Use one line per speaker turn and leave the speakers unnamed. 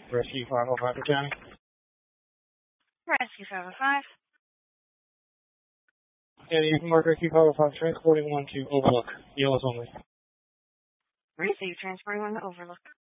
Rescue 505 County.
Rescue 505.
Yeah, you can mark Rescue 505 transporting one to Overlook. Yellows only.
Receive transporting one to Overlook.